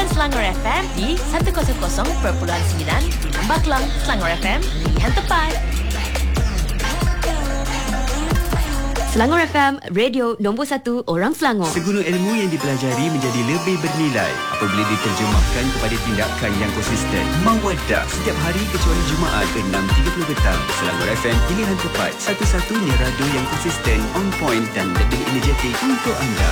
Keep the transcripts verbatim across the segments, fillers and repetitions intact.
Dengarkan Selangor F M di seratus perpuluhan sembilan di Lembah Kelang. Selangor F M, pilihan tepat. Selangor F M, radio nombor satu orang Selangor. Segala ilmu yang dipelajari menjadi lebih bernilai apabila diterjemahkan kepada tindakan yang konsisten. Mawaddah setiap hari kecuali Jumaat enam tiga puluh petang. Selangor F M, pilihan tepat. Satu-satunya radio yang konsisten, on point dan lebih energetik untuk anda.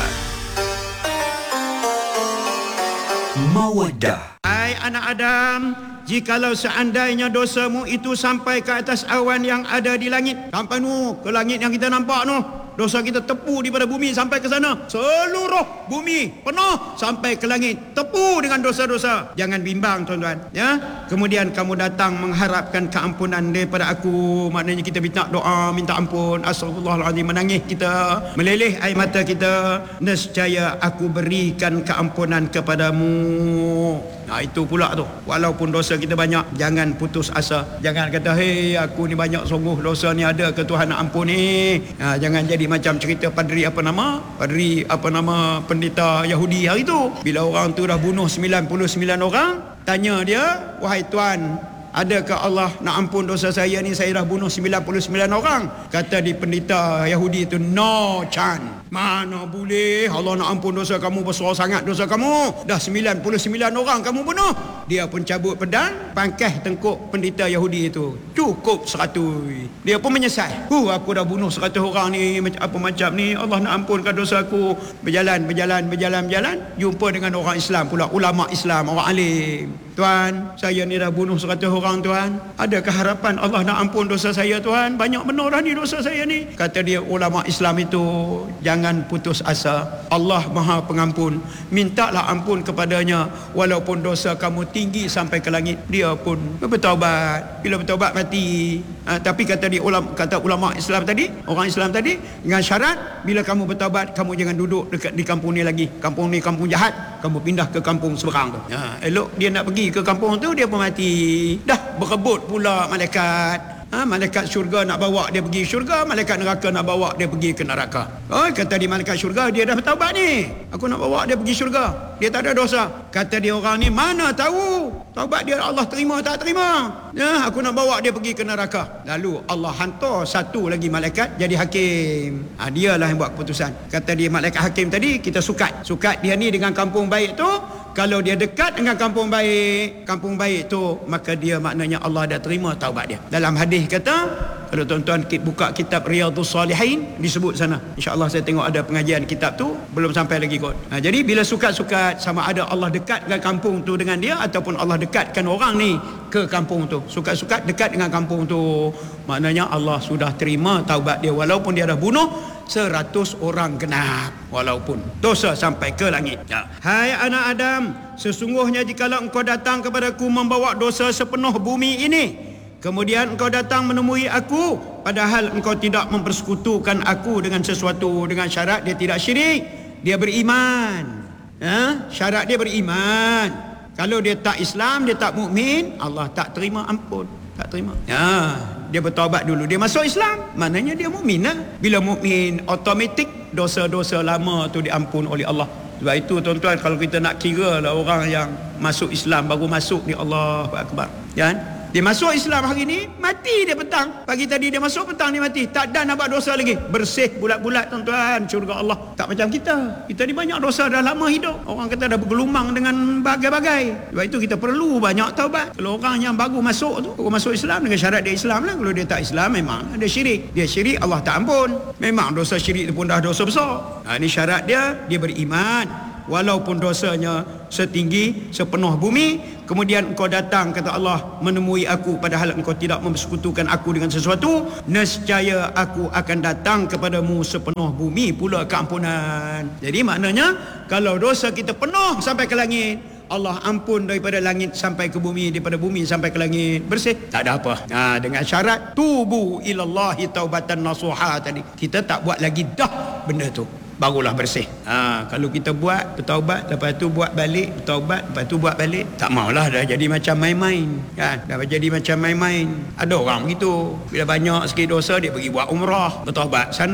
Mawaddah. Hai anak Adam, jikalau seandainya dosamu itu sampai ke atas awan yang ada di langit, sampai nu ke langit yang kita nampak nu, dosa kita tepu daripada bumi sampai ke sana, seluruh bumi penuh sampai ke langit, tepu dengan dosa-dosa. Jangan bimbang tuan-tuan, ya. Kemudian kamu datang mengharapkan keampunan daripada aku, maknanya kita minta doa, minta ampun, astagfirullahalazim, menangis kita, meleleh air mata kita, nescaya aku berikan keampunan kepadamu. Nah, itu pula tu. Walaupun dosa kita banyak, jangan putus asa. Jangan kata, hei aku ni banyak sungguh dosa ni, ada ke Tuhan nak ampun ni. Nah, jangan jadi macam cerita padri apa nama? Padri apa nama pendeta Yahudi hari tu. Bila orang tu dah bunuh sembilan puluh sembilan orang, tanya dia, wahai Tuan, adakah Allah nak ampun dosa saya ni? Saya dah bunuh sembilan puluh sembilan orang. Kata di pendeta Yahudi itu, no chance. Mana boleh Allah nak ampun dosa kamu, besar sangat dosa kamu. Dah sembilan puluh sembilan orang kamu bunuh. Dia pun cabut pedang, pangkah tengkuk pendeta Yahudi itu. Cukup seratus. Dia pun menyesal. Huh, aku dah bunuh seratus orang ni, apa macam ni, Allah nak ampunkan dosa aku. Berjalan, berjalan, berjalan, berjalan. Jumpa dengan orang Islam pula, ulama Islam, orang alim. Tuan, saya ni dah bunuh seratus orang Tuan. Adakah harapan Allah nak ampun dosa saya Tuan? Banyak benar dah ni dosa saya ni. Kata dia ulama Islam itu, jangan putus asa. Allah Maha Pengampun. Mintalah ampun kepadanya walaupun dosa kamu tinggi sampai ke langit. Dia pun bertaubat. Bila bertaubat mati. Ha, tapi kata dia ulama, kata ulama Islam tadi, orang Islam tadi, dengan syarat bila kamu bertaubat, kamu jangan duduk dekat di kampung ni lagi. Kampung ni kampung jahat. Kamu pindah ke kampung seberang tu. Ha, elok dia nak pergi ke kampung tu, dia pun mati. Dah berebut pula malaikat. Ha, malaikat syurga nak bawa dia pergi syurga, malaikat neraka nak bawa dia pergi ke neraka. Oh, kata di malaikat syurga, dia dah bertaubat ni, aku nak bawa dia pergi syurga, dia tak ada dosa. Kata dia orang ni, mana tahu taubat dia Allah terima tak terima, ya, aku nak bawa dia pergi ke neraka. Lalu Allah hantar satu lagi malaikat jadi hakim. Ha, dialah yang buat keputusan. Kata dia malaikat hakim tadi, kita sukat sukat dia ni dengan kampung baik tu. Kalau dia dekat dengan kampung baik, kampung baik tu, maka dia maknanya Allah dah terima taubat dia. Dalam hadis kata, kalau tuan-tuan buka kitab Riyadhus Salihin, disebut sana. InsyaAllah saya tengok ada pengajian kitab tu, belum sampai lagi kot. Ha, jadi bila sukat-sukat, sama ada Allah dekatkan kampung tu dengan dia, ataupun Allah dekatkan orang ni ke kampung tu. Sukat-sukat dekat dengan kampung tu, maknanya Allah sudah terima taubat dia. Walaupun dia dah bunuh seratus orang genap, walaupun dosa sampai ke langit. Ya. Hai anak Adam, sesungguhnya jikalau engkau datang kepadaku membawa dosa sepenuh bumi ini, kemudian engkau datang menemui aku, padahal engkau tidak mempersekutukan aku dengan sesuatu, dengan syarat dia tidak syirik, dia beriman. Ha? Syarat dia beriman. Kalau dia tak Islam, dia tak mukmin, Allah tak terima ampun, tak terima. Ya, dia bertaubat dulu, dia masuk Islam, maknanya dia mukmin lah. Bila mukmin, automatik dosa-dosa lama tu diampun oleh Allah. Sebab itu tuan-tuan, kalau kita nak kira lah orang yang masuk Islam, baru masuk ni, Allahu Akbar, kan? Dia masuk Islam hari ni, mati dia petang. Pagi tadi dia masuk, petang dia mati. Tak ada nak buat dosa lagi. Bersih bulat-bulat tuan-tuan, syurga Allah. Tak macam kita. Kita ni banyak dosa dah lama hidup. Orang kata dah bergelumang dengan bagai-bagai. Sebab itu kita perlu banyak taubat. Kalau orang yang baru masuk tu, baru masuk Islam dengan syarat dia Islam lah. Kalau dia tak Islam, memang dia syirik. Dia syirik, Allah tak ampun. Memang dosa syirik tu pun dah dosa besar. Ha, ini syarat dia, dia beriman. Walaupun dosanya setinggi sepenuh bumi, kemudian engkau datang, kata Allah, menemui aku, padahal engkau tidak mempersekutukan aku dengan sesuatu, nescaya aku akan datang kepadamu sepenuh bumi pula keampunan. Jadi maknanya, kalau dosa kita penuh sampai ke langit, Allah ampun daripada langit sampai ke bumi, daripada bumi sampai ke langit, bersih, tak ada apa. Ha, dengan syarat tubu ilallahi taubatan nasuha tadi, kita tak buat lagi dah benda tu, barulah bersih. Ha, kalau kita buat, bertaubat, lepas tu buat balik, bertaubat, lepas tu buat balik, tak maulah, dah jadi macam main-main, kan? Dah jadi macam main-main. Ada orang begitu, bila banyak sikit dosa, dia pergi buat umrah, bertaubat sana,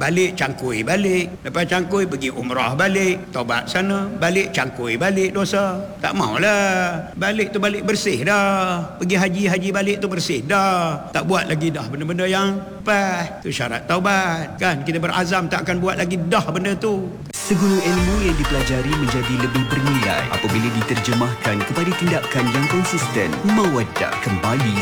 balik cangkui balik. Lepas cangkui pergi umrah balik, taubat sana, balik cangkui balik dosa. Tak maulah. Balik tu balik bersih dah. Pergi haji-haji balik tu bersih dah. Tak buat lagi dah benda-benda yang pas. Tu syarat taubat. Kan kita berazam tak akan buat lagi dah benda tu. Segala ilmu yang dipelajari menjadi lebih bernilai apabila diterjemahkan kepada tindakan yang konsisten. Mawaddah kembali